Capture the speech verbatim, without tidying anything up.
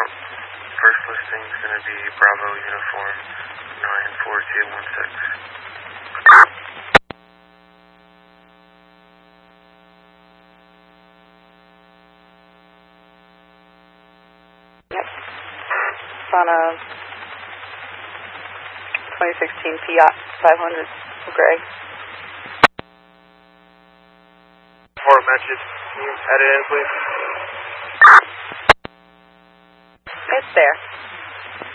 First listing is going to be Bravo Uniform nine four two one six. Yep. It's on a twenty sixteen Fiat five hundred gray. Four matches. Can you add it in, please? It's there.